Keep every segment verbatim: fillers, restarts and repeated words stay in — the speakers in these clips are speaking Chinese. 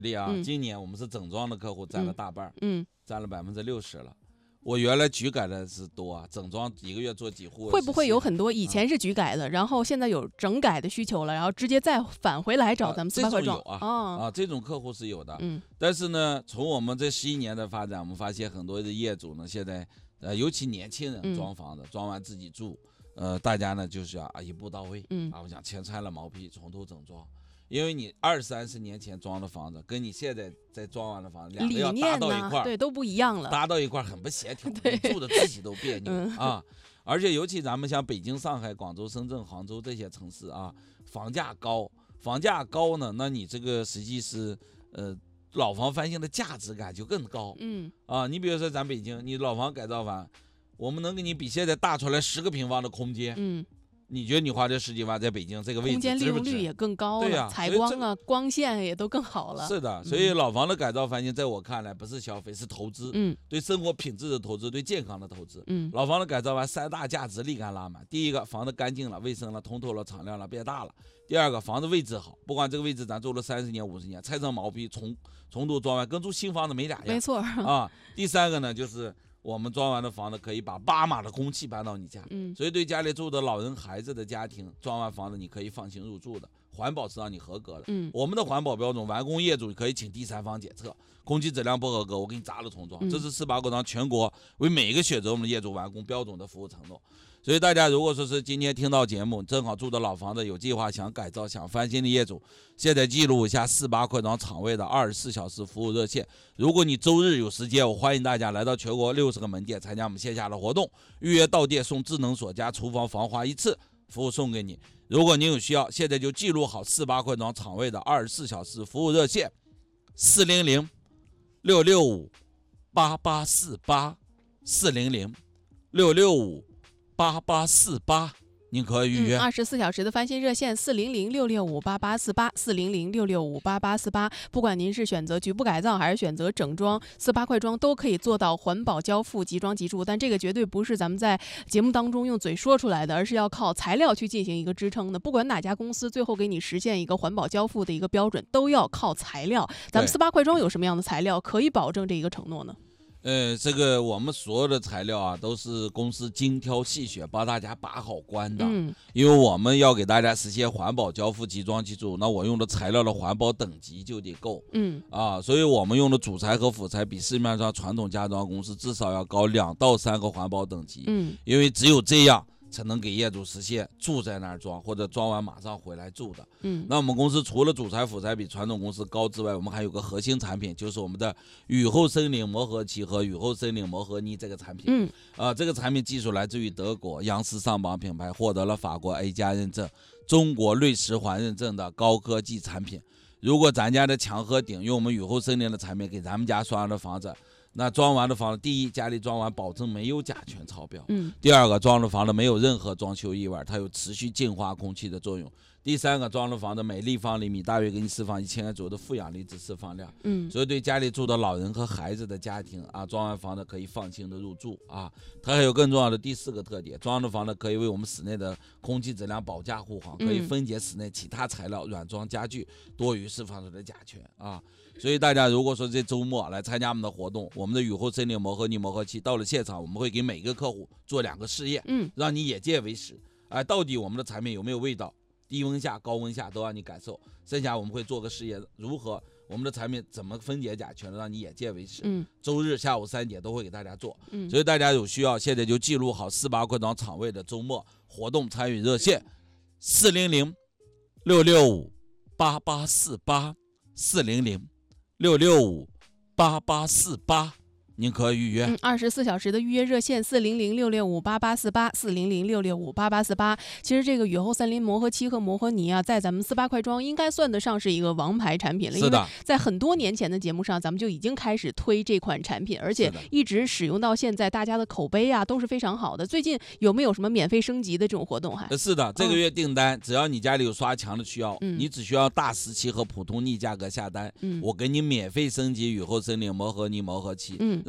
例啊， 嗯、 今年我们是整装的客户占了大半， 嗯， 占了百分之六十了。我原来局改的是多啊，整装一个月做几户， 会不会有很多以前是局改的，啊、然后现在有整改的需求了，然后直接再返回来找咱们四八快装？ 啊， 啊、 哦、啊，这种客户是有的。 嗯， 但是呢，从我们这十一年的发展，我们发现很多的业主呢，现在呃，尤其年轻人装房子，嗯、装完自己住，呃，大家呢就是要啊一步到位， 嗯， 啊，我想全拆了毛坯，从头整装。因为你二三十年前装的房子，跟你现在在装完的房子，两个要搭到一块儿， 对，都不一样了， 搭到一块儿很不协调，你住的自己都别扭、嗯、啊。而且尤其咱们像北京、上海、广州、深圳、杭州这些城市啊，房价高，房价高呢，那你这个实际是呃老房翻新的价值感就更高， 嗯啊，你比如说咱北京，你老房改造完，我们能给你比现在大出来十个平方的空间， 嗯。 你觉得你花这十几万在北京这个位置， 空间利用率也更高了， 对呀、啊， 采光啊、光线也都更好了。 是的，所以老房的改造翻新，在我看来不是消费，是投资。 嗯， 对生活品质的投资，对健康的投资。 嗯， 老房的改造完，三大价值立竿拉满。第一个，房子干净了、卫生了、通透了、敞亮了、变大了。第二个，房子位置好，不管这个位置咱住了三十年、五十年，拆成毛坯，重重度装完，跟住新房子没俩样。 没错啊。第三个呢，就是我们装完的房子可以把八码的空气搬到你家， 嗯， 所以对家里住的老人、孩子的家庭，装完房子你可以放心入住的，环保是让你合格的。 嗯， 我们的环保标准，完工业主可以请第三方检测，空气质量不合格，我给你砸了重装。 嗯、 这是四八快装全国为每一个选择我们的业主完工标准的服务承诺。所以大家如果说是今天听到节目，正好住的老房子有计划想改造、想翻新的业主，现在记录一下四八快装厂位的二十四小时服务热线。如果你周日有时间，我欢迎大家来到全国六十个门店参加我们线下的活动，预约到店送智能锁加厨房防滑一次，服务送给你。如果您有需要，现在就记录好四八快装厂位的二十四小时服务热线：四零零六六五八八四八四零零六六五八八四八，您可以预约。 二十四小时的翻新热线四零零六六五八八四八四零零六六五八八四八。不管您是选择局部改造还是选择整装，四八快装都可以做到环保交付、即装即住。但这个绝对不是咱们在节目当中用嘴说出来的，而是要靠材料去进行一个支撑的。不管哪家公司最后给你实现一个环保交付的一个标准，都要靠材料。咱们四八快装有什么样的材料可以保证这一个承诺呢？ 呃，这个我们所有的材料啊，都是公司精挑细选，帮大家把好关的。 嗯， 因为我们要给大家实现环保交付、即装即住，那我用的材料的环保等级就得够。 嗯， 啊，所以我们用的主材和辅材比市面上传统家装公司至少要高两到三个环保等级。 嗯， 因为只有这样，才能给业主实现住在那儿装，或者装完马上回来住的。 嗯， 那我们公司除了主材辅材比传统公司高之外，我们还有个核心产品，就是我们的雨后森林磨合漆和雨后森林磨合泥这个产品。 嗯， 啊，这个产品技术来自于德国，洋丝上榜品牌，获得了法国 A 加认证、中国瑞石环认证的高科技产品。如果咱家的墙和顶用我们雨后森林的产品给咱们家刷的房子，那装完的房子，第一，家里装完保证没有甲醛超标。 嗯。 第二个，装的房子没有任何装修异味，它有持续净化空气的作用。第三个，装的房子每立方厘米大约给你释放一千个左右的负氧离子释放量。 嗯。 所以对家里住的老人和孩子的家庭啊，装完房子可以放心的入住啊。它还有更重要的第四个特点，装的房子可以为我们室内的空气质量保驾护航，可以分解室内其他材料、软装家具多余释放出的甲醛啊。所以大家如果说这周末来参加我们的活动，我们的雨后森林磨合泥磨合漆到了现场，我们会给每个客户做两个试验， 嗯，让你眼见为实，哎，到底我们的产品有没有味道，低温下、高温下都让你感受。剩下我们会做个试验，如何我们的产品怎么分解甲醛，让你眼见为实。 嗯， 周日下午三点都会给大家做。 嗯， 所以大家有需要，现在就记录好四八快装厂位的周末活动参与热线：四零零六六五八八四八四零零六六五八八四八。您可以预约。 嗯，二十四小时的预约热线四零零六六五八八四八四零零六六五八八四八。其实这个雨后森林磨合漆和磨合泥啊，在咱们四八快装应该算得上是一个王牌产品了。 是的， 因为在很多年前的节目上，咱们就已经开始推这款产品，而且一直使用到现在，大家的口碑啊都是非常好的。最近有没有什么免费升级的这种活动？还是的，这个月订单，嗯、只要你家里有刷墙的需要， 嗯、 你只需要大石漆和普通腻价格下单， 嗯、 我给你免费升级雨后森林磨合泥磨合漆， 嗯。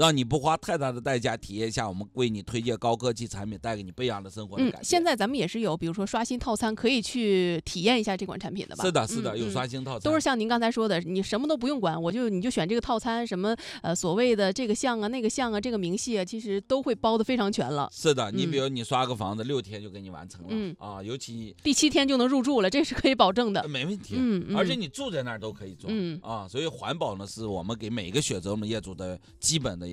让你不花太大的代价体验一下我们为你推荐高科技产品带给你不一样的生活的改变。 嗯，现在咱们也是有，比如说刷新套餐，可以去体验一下这款产品的吧？ 是的，是的， 嗯、 有刷新套餐， 都是像您刚才说的，你什么都不用管，我就你就选这个套餐，什么呃所谓的这个项啊、那个项啊、这个明细啊，其实都会包得非常全了。 是的，你嗯比如你刷个房子，六天就给你完成了、 嗯、 啊，尤其第七天就能入住了，这是可以保证的。 没问题， 嗯嗯、 而且你住在那儿都可以装、 嗯、 啊，所以环保呢是我们给每个选择我们业主的基本的一个。